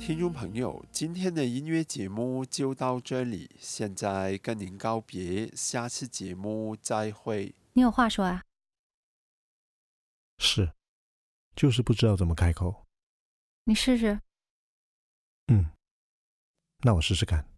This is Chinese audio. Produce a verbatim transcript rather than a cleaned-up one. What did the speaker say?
听众朋友，今天的音乐节目就到这里，现在跟您告别，下次节目再会。 你有话说啊？ 是，就是不知道怎么开口。 你试试。 嗯，那我试试看。